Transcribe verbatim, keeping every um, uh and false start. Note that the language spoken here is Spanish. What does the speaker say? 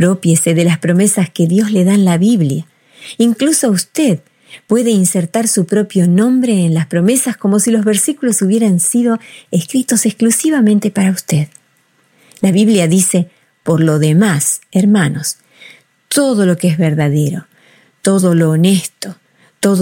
Apropiese de las promesas que Dios le da en la Biblia. Incluso usted puede insertar su propio nombre en las promesas como si los versículos hubieran sido escritos exclusivamente para usted. La Biblia dice: por lo demás, hermanos, todo lo que es verdadero, todo lo honesto,